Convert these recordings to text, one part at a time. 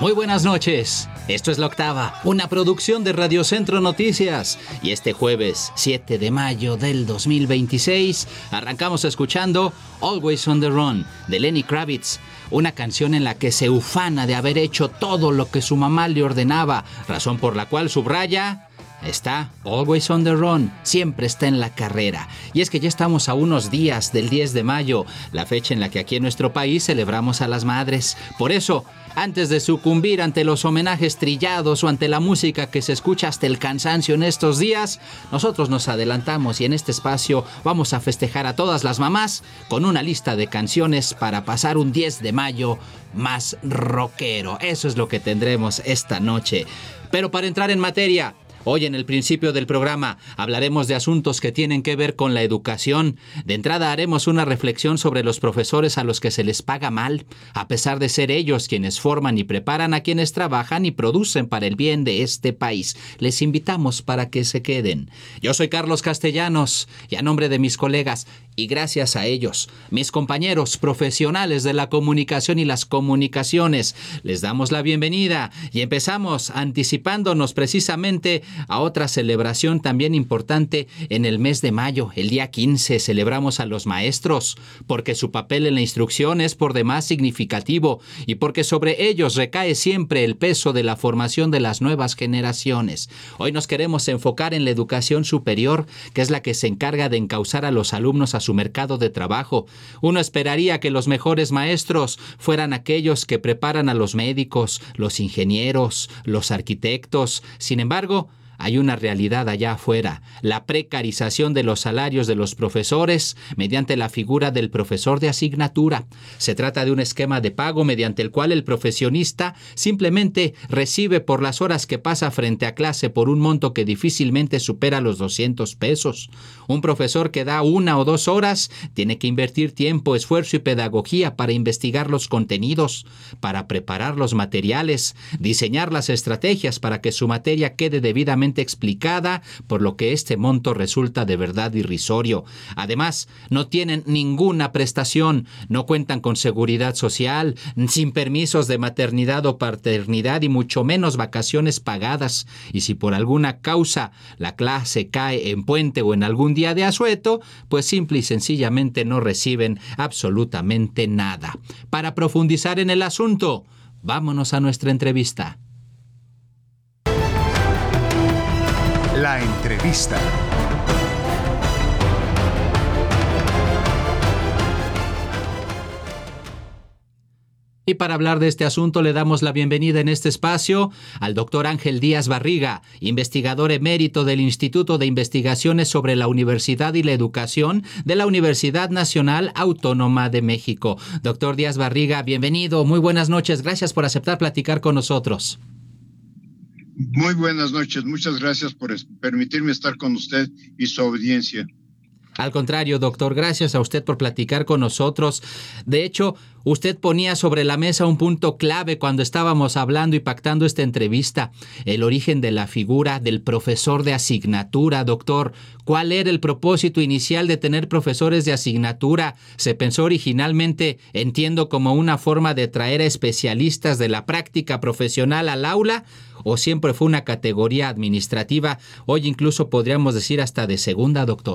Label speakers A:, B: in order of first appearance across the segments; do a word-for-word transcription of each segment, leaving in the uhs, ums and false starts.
A: Muy buenas noches. Esto es La Octava, una producción de Radio Centro Noticias. Y este jueves, siete de mayo del dos mil veintiséis, arrancamos escuchando Always on the Run, de Lenny Kravitz. Una canción en la que se ufana de haber hecho todo lo que su mamá le ordenaba, razón por la cual subraya... Está always on the run, siempre está en la carrera. Y es que ya estamos a unos días del diez de mayo, la fecha en la que aquí en nuestro país celebramos a las madres. Por eso, antes de sucumbir ante los homenajes trillados o ante la música que se escucha hasta el cansancio en estos días, nosotros nos adelantamos y en este espacio vamos a festejar a todas las mamás con una lista de canciones para pasar un diez de mayo más rockero. Eso es lo que tendremos esta noche. Pero para entrar en materia... Hoy en el principio del programa hablaremos de asuntos que tienen que ver con la educación. De entrada haremos una reflexión sobre los profesores a los que se les paga mal, a pesar de ser ellos quienes forman y preparan a quienes trabajan y producen para el bien de este país. Les invitamos para que se queden. Yo soy Carlos Castellanos y a nombre de mis colegas y gracias a ellos, mis compañeros profesionales de la comunicación y las comunicaciones, les damos la bienvenida y empezamos anticipándonos precisamente a otra celebración también importante en el mes de mayo. El día quince celebramos a los maestros, porque su papel en la instrucción es por demás significativo y porque sobre ellos recae siempre el peso de la formación de las nuevas generaciones. Hoy nos queremos enfocar en la educación superior, que es la que se encarga de encauzar a los alumnos a su mercado de trabajo. Uno esperaría que los mejores maestros fueran aquellos que preparan a los médicos, los ingenieros, los arquitectos. Sin embargo, hay una realidad allá afuera, la precarización de los salarios de los profesores mediante la figura del profesor de asignatura. Se trata de un esquema de pago mediante el cual el profesionista simplemente recibe por las horas que pasa frente a clase por un monto que difícilmente supera los doscientos pesos. Un profesor que da una o dos horas tiene que invertir tiempo, esfuerzo y pedagogía para investigar los contenidos, para preparar los materiales, diseñar las estrategias para que su materia quede debidamente explicada, por lo que este monto resulta de verdad irrisorio. Además, no tienen ninguna prestación, no cuentan con seguridad social, sin permisos de maternidad o paternidad y mucho menos vacaciones pagadas. Y si por alguna causa la clase cae en puente o en algún día de asueto, pues simple y sencillamente no reciben absolutamente nada. Para profundizar en el asunto, vámonos a nuestra entrevista.
B: La entrevista.
A: Y para hablar de este asunto le damos la bienvenida en este espacio al doctor Ángel Díaz Barriga, investigador emérito del Instituto de Investigaciones sobre la Universidad y la Educación de la Universidad Nacional Autónoma de México. Doctor Díaz Barriga, bienvenido, muy buenas noches, gracias por aceptar platicar con nosotros.
C: Muy buenas noches, muchas gracias por permitirme estar con usted y su audiencia.
A: Al contrario, doctor, gracias a usted por platicar con nosotros. De hecho, usted ponía sobre la mesa un punto clave cuando estábamos hablando y pactando esta entrevista, el origen de la figura del profesor de asignatura. Doctor, ¿cuál era el propósito inicial de tener profesores de asignatura? ¿Se pensó originalmente, entiendo, como una forma de traer a especialistas de la práctica profesional al aula? ¿O siempre fue una categoría administrativa, hoy incluso podríamos decir hasta de segunda, doctor?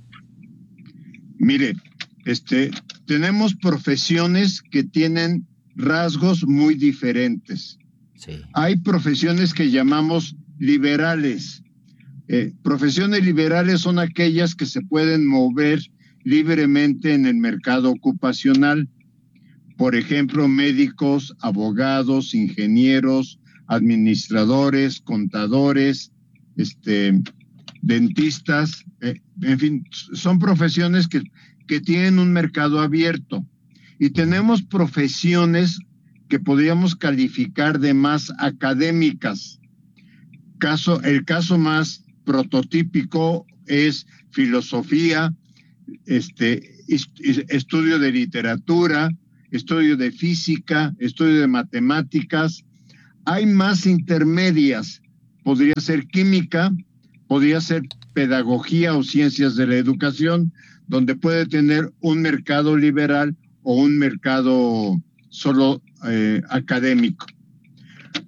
C: Mire, este, tenemos profesiones que tienen rasgos muy diferentes. Sí. Hay profesiones que llamamos liberales. Eh, profesiones liberales son aquellas que se pueden mover libremente en el mercado ocupacional. Por ejemplo, médicos, abogados, ingenieros, administradores, contadores, este, dentistas, eh, en fin, son profesiones que, que tienen un mercado abierto. Y tenemos profesiones que podríamos calificar de más académicas. Caso, el caso más prototípico es filosofía, este, estudio de literatura, estudio de física, estudio de matemáticas. Hay más intermedias, podría ser química, podría ser pedagogía o ciencias de la educación, donde puede tener un mercado liberal o un mercado solo eh, académico.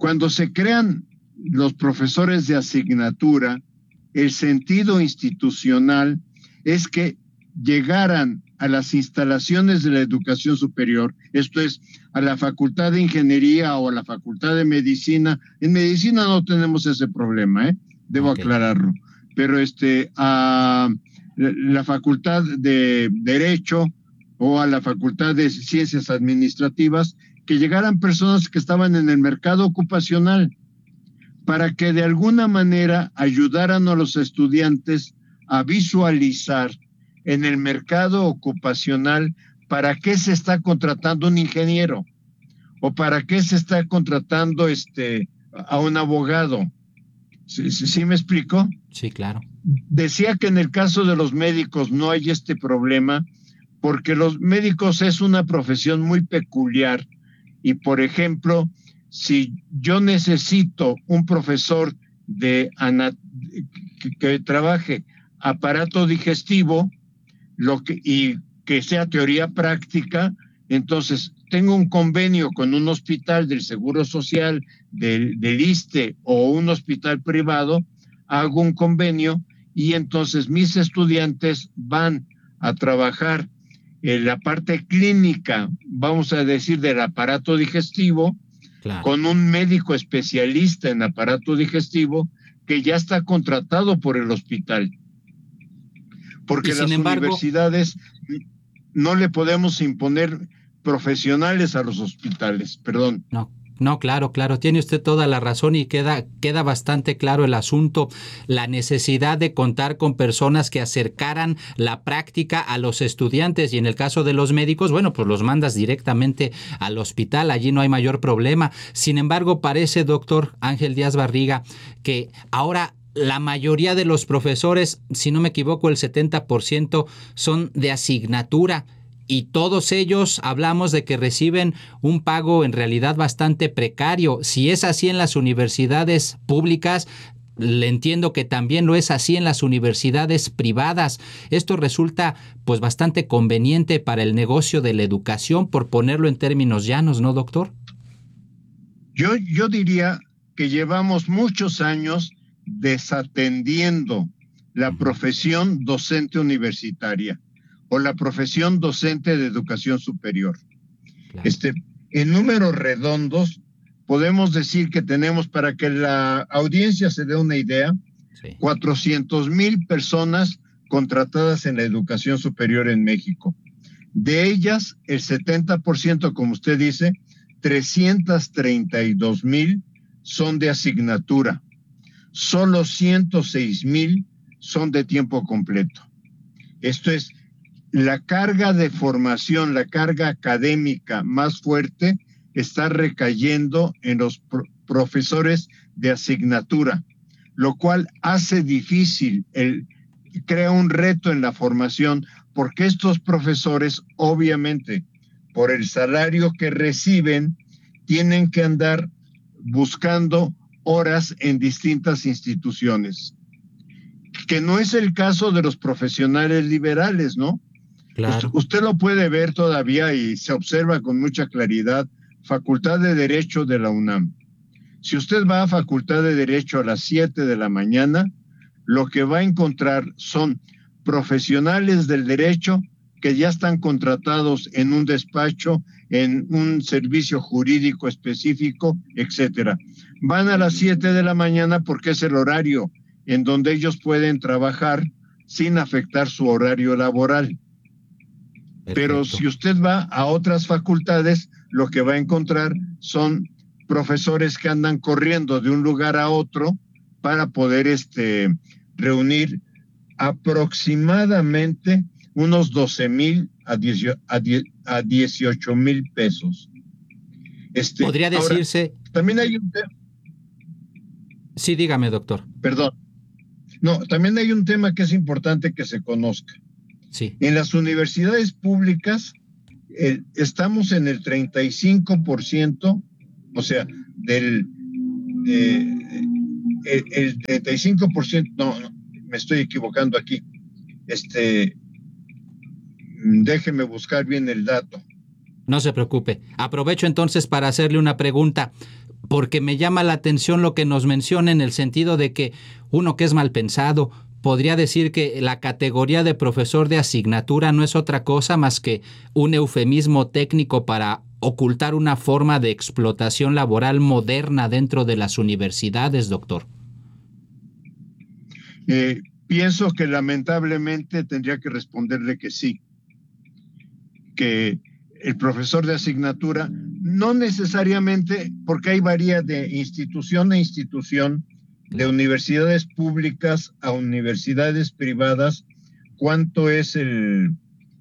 C: cuando se crean los profesores de asignatura, el sentido institucional es que llegaran a las instalaciones de la educación superior, esto es, a la Facultad de Ingeniería o a la Facultad de Medicina. En Medicina no tenemos ese problema, ¿eh? Debo okay. aclararlo, pero este, a la Facultad de Derecho o a la Facultad de Ciencias Administrativas, que llegaran personas que estaban en el mercado ocupacional, para que de alguna manera ayudaran a los estudiantes a visualizar en el mercado ocupacional para qué se está contratando un ingeniero o para qué se está contratando este, a un abogado. ¿Sí, sí, sí me explico?
A: Sí, claro.
C: Decía que en el caso de los médicos no hay este problema porque los médicos es una profesión muy peculiar y, por ejemplo, si yo necesito un profesor de ana- que, que trabaje aparato digestivo lo que, y que sea teoría práctica, entonces tengo un convenio con un hospital del Seguro Social, del, del I S S S T E o un hospital privado, hago un convenio y entonces mis estudiantes van a trabajar en la parte clínica, vamos a decir, del aparato digestivo, claro, con un médico especialista en aparato digestivo que ya está contratado por el hospital. Porque las embargo, universidades no le podemos imponer profesionales a los hospitales, perdón.
A: No. No, claro, claro, tiene usted toda la razón y queda, queda bastante claro el asunto, la necesidad de contar con personas que acercaran la práctica a los estudiantes y en el caso de los médicos, bueno, pues los mandas directamente al hospital, allí no hay mayor problema. Sin embargo, parece, doctor Ángel Díaz Barriga, que ahora la mayoría de los profesores, si no me equivoco, el setenta por ciento son de asignatura. Y todos ellos hablamos de que reciben un pago en realidad bastante precario. Si es así en las universidades públicas, le entiendo que también lo es así en las universidades privadas. Esto resulta pues bastante conveniente para el negocio de la educación, por ponerlo en términos llanos, ¿no, doctor?
C: Yo, yo diría que llevamos muchos años desatendiendo la uh-huh. profesión docente universitaria o la profesión docente de educación superior. Claro. Este, en números redondos, podemos decir que tenemos, para que la audiencia se dé una idea, sí. cuatrocientos mil personas contratadas en la educación superior en México. De ellas, el setenta por ciento, como usted dice, trescientos treinta y dos mil son de asignatura. Solo ciento seis mil son de tiempo completo. Esto es, la carga de formación, la carga académica más fuerte está recayendo en los pro- profesores de asignatura, lo cual hace difícil, el, crea un reto en la formación, porque estos profesores, obviamente, por el salario que reciben, tienen que andar buscando horas en distintas instituciones, que no es el caso de los profesionales liberales, ¿no?
A: Claro.
C: Usted, usted lo puede ver todavía y se observa con mucha claridad, Facultad de Derecho de la UNAM. Si usted va a Facultad de Derecho a las siete de la mañana, lo que va a encontrar son profesionales del derecho que ya están contratados en un despacho, en un servicio jurídico específico, etcétera. Van a las siete de la mañana porque es el horario en donde ellos pueden trabajar sin afectar su horario laboral. Perfecto. Pero si usted va a otras facultades, lo que va a encontrar son profesores que andan corriendo de un lugar a otro para poder este, reunir aproximadamente unos doce mil a dieciocho mil pesos. Este,
A: Podría decirse...
C: Ahora, también hay un tema...
A: Sí, dígame, doctor.
C: Perdón. No, también hay un tema que es importante que se conozca.
A: Sí.
C: En las universidades públicas eh, estamos en el treinta y cinco por ciento, o sea, del eh, el, el treinta y cinco por ciento, no, no, me estoy equivocando aquí. Este, déjeme buscar bien el dato.
A: No se preocupe. Aprovecho entonces para hacerle una pregunta. porque me llama la atención lo que nos menciona en el sentido de que uno que es mal pensado podría decir que la categoría de profesor de asignatura no es otra cosa más que un eufemismo técnico para ocultar una forma de explotación laboral moderna dentro de las universidades, doctor.
C: Eh, pienso que lamentablemente tendría que responderle que sí, que el profesor de asignatura, no necesariamente, porque hay varía de institución a institución, de universidades públicas a universidades privadas, cuánto es el,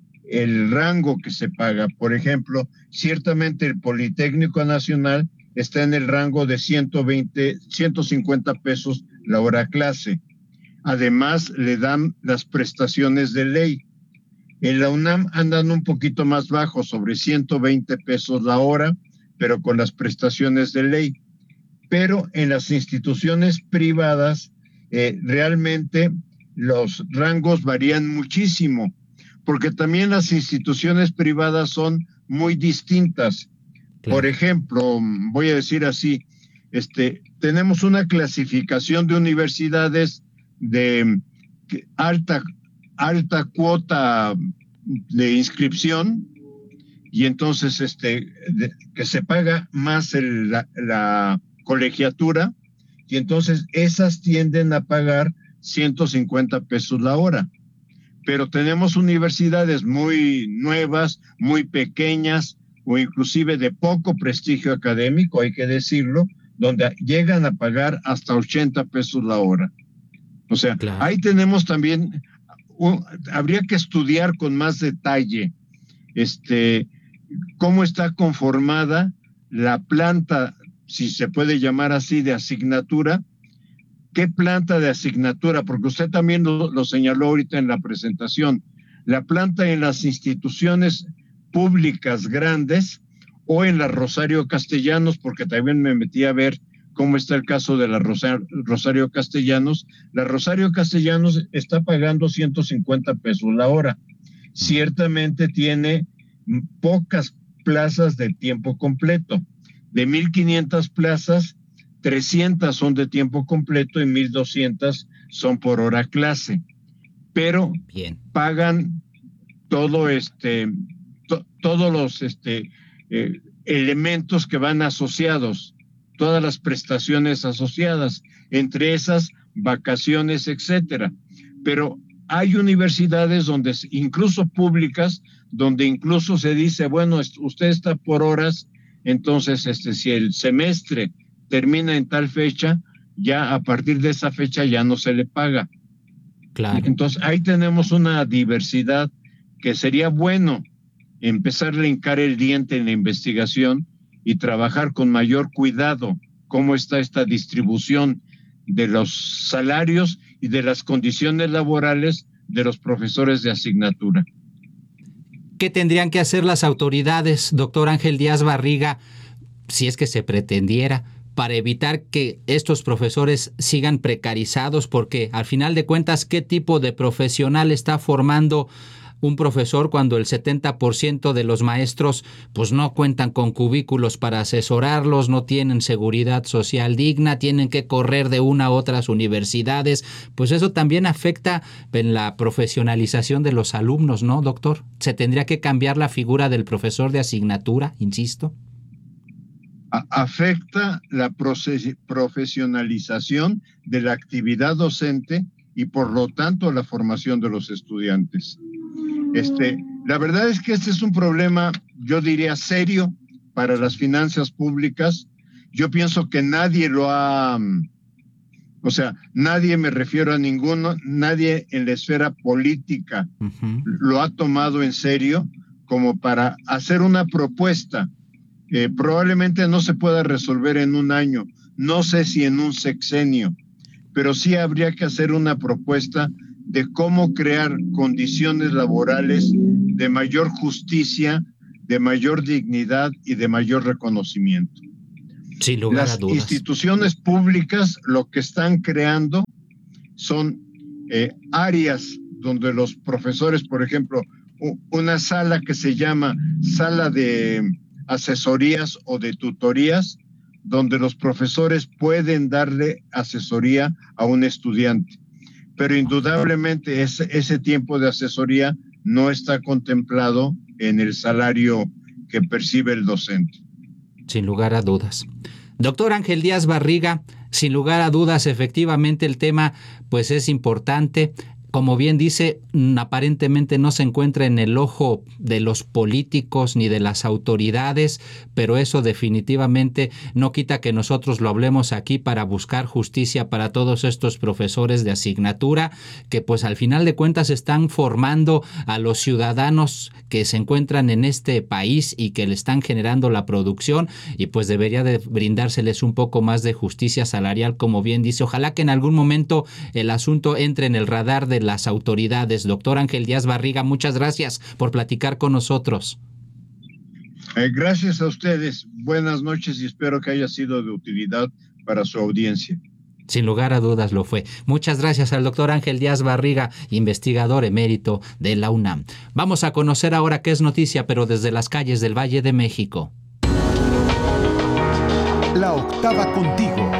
C: el rango que se paga. Por ejemplo, ciertamente el Politécnico Nacional está en el rango de ciento veinte, ciento cincuenta pesos la hora clase. Además, le dan las prestaciones de ley. En la UNAM andan un poquito más bajo, sobre ciento veinte pesos la hora, pero con las prestaciones de ley. Pero en las instituciones privadas, eh, realmente los rangos varían muchísimo, porque también las instituciones privadas son muy distintas. Claro. Por ejemplo, voy a decir así, este, tenemos una clasificación de universidades de alta, alta cuota de inscripción, y entonces este, de, que se paga más el, la, la colegiatura, y entonces esas tienden a pagar ciento cincuenta pesos la hora. Pero tenemos universidades muy nuevas, muy pequeñas, o inclusive de poco prestigio académico, hay que decirlo, donde llegan a pagar hasta ochenta pesos la hora. O sea, claro. Ahí tenemos también, uh, habría que estudiar con más detalle este, cómo está conformada la planta, si se puede llamar así, de asignatura. ¿Qué planta de asignatura? Porque usted también lo, lo señaló ahorita en la presentación. La planta en las instituciones públicas grandes o en la Rosario Castellanos, porque también me metí a ver cómo está el caso de la Rosario, Rosario Castellanos. La Rosario Castellanos está pagando ciento cincuenta pesos la hora. Ciertamente tiene pocas plazas de tiempo completo. De mil quinientas plazas, trescientas son de tiempo completo y mil doscientas son por hora clase. Pero Bien. pagan todo este, to, todos los este, eh, elementos que van asociados, todas las prestaciones asociadas, entre esas vacaciones, etcétera. Pero hay universidades donde, incluso públicas, donde incluso se dice, bueno, usted está por horas, entonces este, si el semestre termina en tal fecha, ya a partir de esa fecha ya no se le paga. Claro. Entonces ahí tenemos una diversidad que sería bueno empezarle a hincar el diente en la investigación y trabajar con mayor cuidado cómo está esta distribución de los salarios y de las condiciones laborales de los profesores de asignatura.
A: ¿Qué tendrían que hacer las autoridades, doctor Ángel Díaz Barriga, si es que se pretendiera, para evitar que estos profesores sigan precarizados? Porque al final de cuentas, ¿qué tipo de profesional está formando un profesor cuando el setenta por ciento de los maestros pues no cuentan con cubículos para asesorarlos, no tienen seguridad social digna, tienen que correr de una a otras universidades? Pues eso también afecta en la profesionalización de los alumnos, ¿no, doctor? ¿Se tendría que cambiar la figura del profesor de asignatura, insisto?
C: Afecta la profesionalización de la actividad docente y por lo tanto la formación de los estudiantes. Este, la verdad es que este es un problema, yo diría, serio para las finanzas públicas. Yo pienso que nadie lo ha, o sea, nadie, me refiero a ninguno, nadie en la esfera política uh-huh. lo ha tomado en serio como para hacer una propuesta. Eh, probablemente no se pueda resolver en un año, no sé si en un sexenio, pero sí habría que hacer una propuesta de cómo crear condiciones laborales de mayor justicia, de mayor dignidad y de mayor reconocimiento.
A: Sin lugar
C: Las
A: a dudas.
C: instituciones públicas lo que están creando son eh, áreas donde los profesores, por ejemplo, una sala que se llama sala de asesorías o de tutorías, donde los profesores pueden darle asesoría a un estudiante. Pero indudablemente ese, ese tiempo de asesoría no está contemplado en el salario que percibe el docente.
A: Sin lugar a dudas. Doctor Ángel Díaz Barriga, sin lugar a dudas, efectivamente el tema pues es importante. Como bien dice, aparentemente no se encuentra en el ojo de los políticos ni de las autoridades, pero eso definitivamente no quita que nosotros lo hablemos aquí para buscar justicia para todos estos profesores de asignatura que pues al final de cuentas están formando a los ciudadanos que se encuentran en este país y que le están generando la producción, y pues debería de brindárseles un poco más de justicia salarial, como bien dice. Ojalá que en algún momento el asunto entre en el radar de las autoridades. Doctor Ángel Díaz Barriga, muchas gracias por platicar con nosotros.
C: Eh, gracias a ustedes. Buenas noches y espero que haya sido de utilidad para su audiencia.
A: Sin lugar a dudas lo fue. Muchas gracias al doctor Ángel Díaz Barriga, investigador emérito de la UNAM. Vamos a conocer ahora qué es noticia, pero desde las calles del Valle de México.
B: La octava contigo.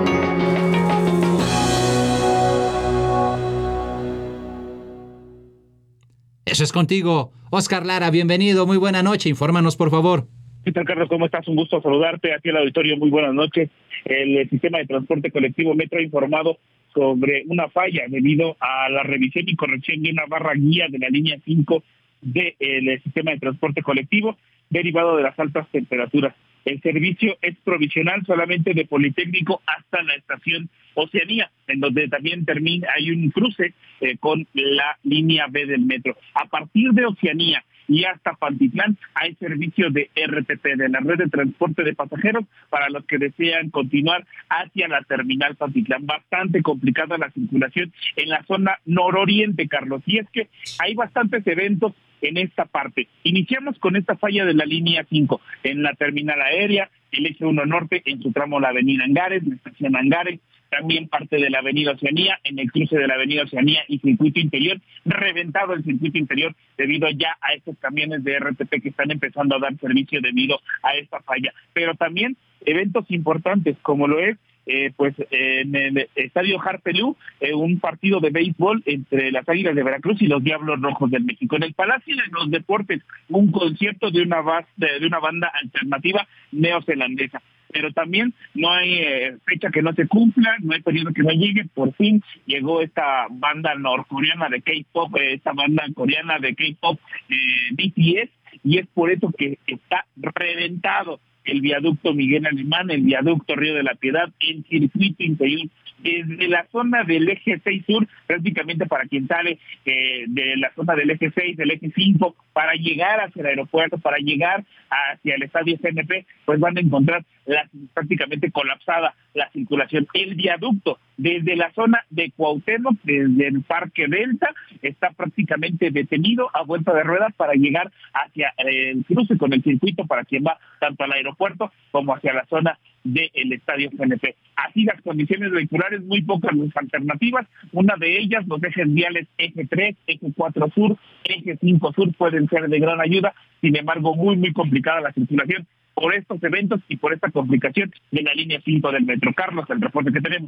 A: Eso es contigo. Oscar Lara, bienvenido, muy buena noche, infórmanos por favor.
D: ¿Qué tal, Carlos? ¿Cómo estás? Un gusto saludarte aquí al auditorio, muy buenas noches. El sistema de transporte colectivo Metro ha informado sobre una falla debido a la revisión y corrección de una barra guía de la línea cinco del sistema de transporte colectivo derivado de las altas temperaturas. El servicio es provisional solamente de Politécnico hasta la estación Oceanía, en donde también termina, hay un cruce eh, con la línea B del metro. A partir de Oceanía y hasta Pantitlán hay servicio de R T P, de la red de transporte de pasajeros, para los que desean continuar hacia la terminal Pantitlán. Bastante complicada la circulación en la zona nororiente, Carlos, y es que hay bastantes eventos en esta parte. Iniciamos con esta falla de la línea cinco, en la terminal aérea, el eje uno norte, en su tramo la avenida Angares, la estación Angares, también parte de la avenida Oceanía, en el cruce de la avenida Oceanía y circuito interior, reventado el circuito interior debido ya a estos camiones de R T P que están empezando a dar servicio debido a esta falla. Pero también eventos importantes, como lo es Eh, pues eh, en el estadio Harpelú, eh, un partido de béisbol entre las Águilas de Veracruz y los Diablos Rojos del México. En el Palacio de los Deportes, un concierto de una, base, de una banda alternativa neozelandesa. Pero también no hay eh, fecha que no se cumpla, no hay periodo que no llegue. Por fin llegó esta banda norcoreana de K-pop, eh, esta banda coreana de K-pop, eh, B T S, y es por eso que está reventado el viaducto Miguel Alemán, el viaducto Río de la Piedad, en circuito interior, desde la zona del eje seis sur, prácticamente para quien sale eh, de la zona del eje seis, del eje cinco, para llegar hacia el aeropuerto, para llegar hacia el estadio C N P, pues van a encontrar la, prácticamente colapsada la circulación. El viaducto desde la zona de Cuauhtémoc, desde el Parque Delta, está prácticamente detenido a vuelta de rueda para llegar hacia el cruce con el circuito para quien va tanto al aeropuerto como hacia la zona del estadio C N P. Así las condiciones vehiculares, muy pocas las alternativas. Una de ellas, los ejes viales eje tres, eje cuatro sur, eje cinco sur pueden ser de gran ayuda. Sin embargo, muy, muy complicada la circulación por estos eventos y por esta complicación de la línea cinco del metro. Carlos, el reporte que tenemos.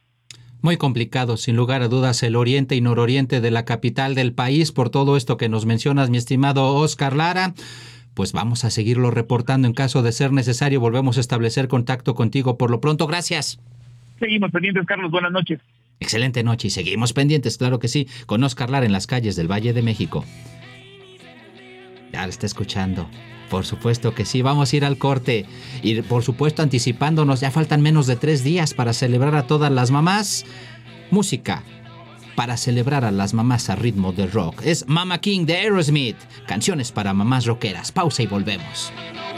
A: Muy complicado, sin lugar a dudas, el oriente y nororiente de la capital del país, por todo esto que nos mencionas, mi estimado Oscar Lara. Pues vamos a seguirlo reportando en caso de ser necesario. Volvemos a establecer contacto contigo por lo pronto. Gracias.
D: Seguimos pendientes, Carlos. Buenas noches.
A: Excelente noche y seguimos pendientes, claro que sí, con Oscar Lara en las calles del Valle de México. Ya lo está escuchando. Por supuesto que sí, vamos a ir al corte. Y por supuesto anticipándonos, ya faltan menos de tres días para celebrar a todas las mamás. Música para celebrar a las mamás a ritmo de rock. Es Mama King de Aerosmith. Canciones para mamás rockeras. Pausa y volvemos.